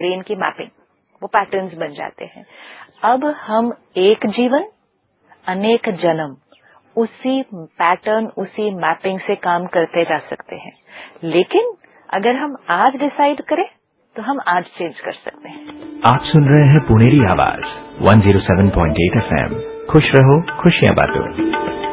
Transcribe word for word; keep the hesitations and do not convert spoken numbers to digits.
Brain की mapping, वो patterns बन जाते हैं। अब हम एक जीवन अनेक जन्म उसी पैटर्न, उसी मैपिंग से काम करते जा सकते हैं। लेकिन अगर हम आज डिसाइड करें तो हम आज चेंज कर सकते हैं। आप सुन रहे हैं पुनेरी आवाज एक सौ सात पॉइंट आठ एफ एम। खुश रहो, खुशियां बांटो।